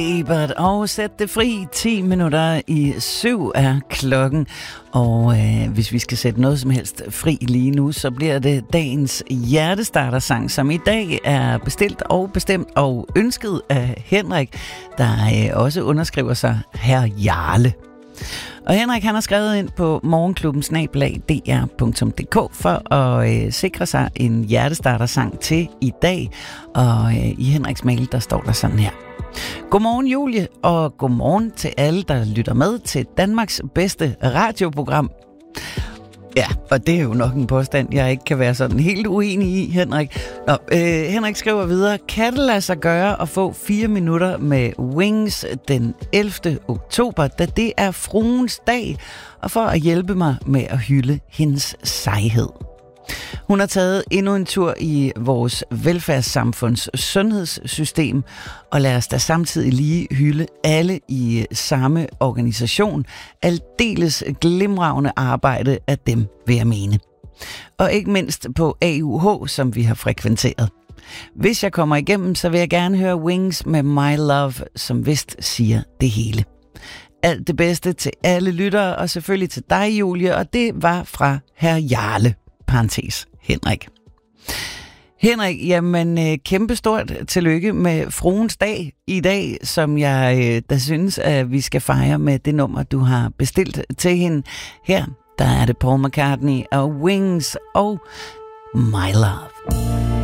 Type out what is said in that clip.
Ebert, og sæt det fri. 10 minutter i 7 er klokken. Og hvis vi skal sætte noget som helst fri lige nu, så bliver det dagens hjertestartersang, som i dag er bestilt og bestemt og ønsket af Henrik, der også underskriver sig Herr Jarle. Og Henrik, han har skrevet ind på morgenklubben@dr.dk for at sikre sig en hjertestartersang til i dag. Og i Henriks mail, der står der sådan her. Godmorgen Julie, og godmorgen til alle, der lytter med til Danmarks bedste radioprogram. Ja, og det er jo nok en påstand, jeg ikke kan være sådan helt uenig i, Henrik. Nå, Henrik skriver videre, kan det lade sig gøre at få 4 minutter med Wings den 11. oktober, da det er fruens dag, og for at hjælpe mig med at hylde hendes sejhed. Hun har taget endnu en tur i vores velfærdssamfunds sundhedssystem, og lad os da samtidig lige hylde alle i samme organisation. Aldeles glimragende arbejde af dem, vil jeg mene. Og ikke mindst på AUH, som vi har frekventeret. Hvis jeg kommer igennem, så vil jeg gerne høre Wings med My Love, som vist siger det hele. Alt det bedste til alle lyttere, og selvfølgelig til dig, Julie, og det var fra Herr Jarle. Parentes, Henrik. Henrik, jamen kæmpestort tillykke med fruens dag i dag, som jeg da synes, at vi skal fejre med det nummer, du har bestilt til hende. Her, der er det Paul McCartney og Wings og My Love.